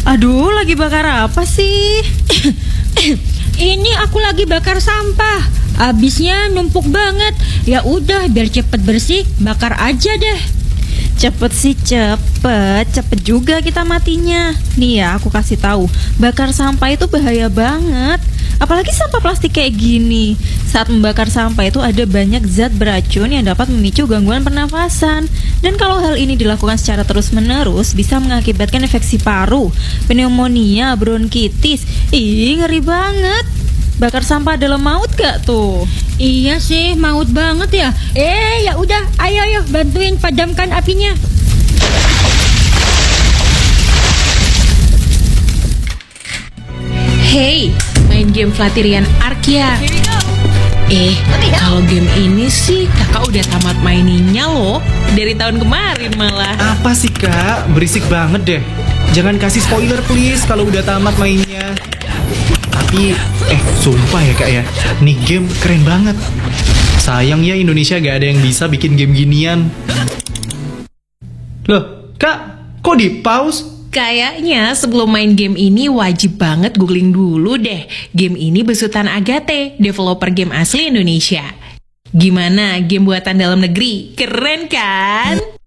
Aduh, lagi bakar apa sih? Ini aku lagi bakar sampah. Abisnya numpuk banget. Ya udah, biar cepet bersih, bakar aja deh. Cepet sih cepet juga kita matinya. Nih ya, aku kasih tahu, bakar sampah itu bahaya banget. Apalagi sampah plastik kayak gini. Saat membakar sampah itu ada banyak zat beracun yang dapat memicu gangguan pernafasan. Dan kalau hal ini dilakukan secara terus-menerus, bisa mengakibatkan infeksi paru, pneumonia, bronkitis. Ih, ngeri banget. Bakar sampah adalah maut gak tuh? Iya sih, maut banget ya. Ya udah, ayo bantuin padamkan apinya. Hey, main game Flatirian Arkia. Kalau game ini sih kakak udah tamat maininnya loh. Dari tahun kemarin malah. Apa sih kak? Berisik banget deh. Jangan kasih spoiler please kalau udah tamat mainnya. Tapi, sumpah ya kak ya, nih game keren banget. Sayang ya Indonesia gak ada yang bisa bikin game ginian. Loh, kak, kok di pause? Kayaknya sebelum main game ini wajib banget googling dulu deh. Game ini besutan Agate, developer game asli Indonesia. Gimana game buatan dalam negeri? Keren kan?